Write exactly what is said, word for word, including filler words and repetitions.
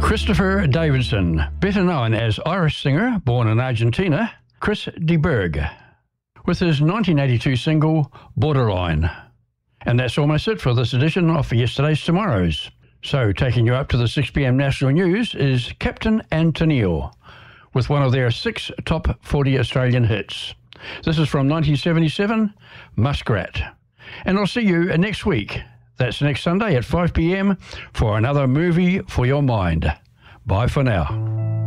Christopher Davidson, better known as Irish singer, born in Argentina, Chris de Burgh, with his nineteen eighty-two single, Borderline. And that's almost it for this edition of Yesterday's Tomorrow's. So, taking you up to the six p m national news is Captain and Tennille, with one of their six top forty Australian hits. This is from nineteen seventy-seven, Muskrat. And I'll see you next week. That's next Sunday at five p m for another movie for your mind. Bye for now.